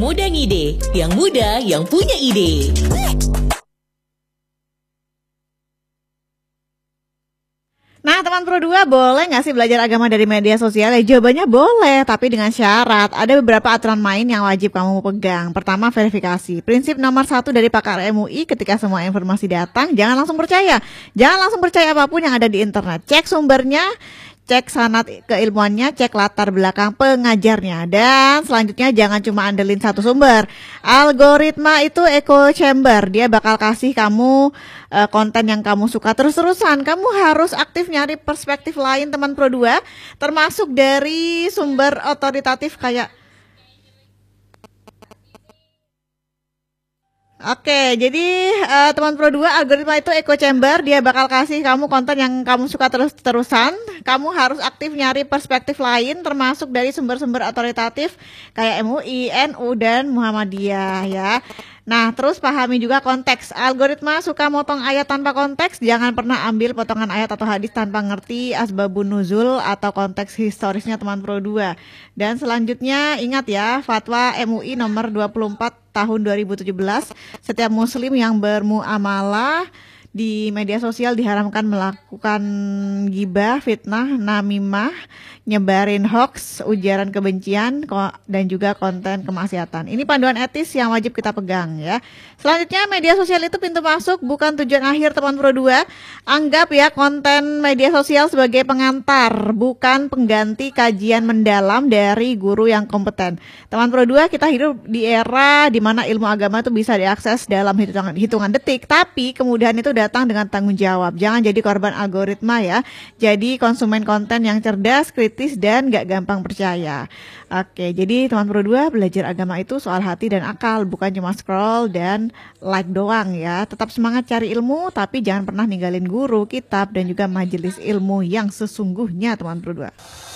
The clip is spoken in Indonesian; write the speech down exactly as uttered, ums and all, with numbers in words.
Muda Ngide, yang muda yang punya ide. Nah, teman Pro dua, boleh nggak sih belajar agama dari media sosial? Ya, jawabannya boleh, tapi dengan syarat. Ada beberapa aturan main yang wajib kamu pegang. Pertama, verifikasi. Prinsip nomor satu dari pakar M U I, ketika semua informasi datang, jangan langsung percaya. Jangan langsung percaya apapun yang ada di internet. Cek sumbernya, cek sanad keilmuannya, cek latar belakang pengajarnya. Dan selanjutnya jangan cuma andelin satu sumber. Algoritma itu echo chamber. Dia bakal kasih kamu uh, konten yang kamu suka terus-terusan. Kamu harus aktif nyari perspektif lain, teman Pro dua, termasuk dari sumber otoritatif kayak. Oke, jadi uh, teman Pro dua, algoritma itu echo chamber. Dia bakal kasih kamu konten yang kamu suka terus-terusan. Kamu harus aktif nyari perspektif lain, termasuk dari sumber-sumber otoritatif kayak M U I, N U, dan Muhammadiyah ya. Nah, terus pahami juga konteks. Algoritma suka motong ayat tanpa konteks. Jangan pernah ambil potongan ayat atau hadis tanpa ngerti asbabun nuzul atau konteks historisnya, teman Pro dua. Dan selanjutnya ingat ya, fatwa M U I nomor dua puluh empat tahun dua ribu tujuh belas. Setiap muslim yang bermuamalah di media sosial diharamkan melakukan gibah, fitnah, namimah, nyebarin hoax, ujaran kebencian, dan juga konten kemaksiatan. Ini panduan etis yang wajib kita pegang ya. Selanjutnya, media sosial itu pintu masuk, bukan tujuan akhir, teman Pro dua. Anggap ya konten media sosial sebagai pengantar, bukan pengganti kajian mendalam dari guru yang kompeten. Teman Pro dua, kita hidup di era di mana ilmu agama itu bisa diakses dalam hitungan, hitungan detik, tapi kemudahan itu datang dengan tanggung jawab. Jangan jadi korban algoritma ya. Jadi konsumen konten yang cerdas, kritis, dan gak gampang percaya. Oke, jadi teman Pro dua, belajar agama itu soal hati dan akal, bukan cuma scroll dan like doang ya. Tetap semangat cari ilmu, tapi jangan pernah ninggalin guru, kitab, dan juga majelis ilmu yang sesungguhnya, teman Pro dua.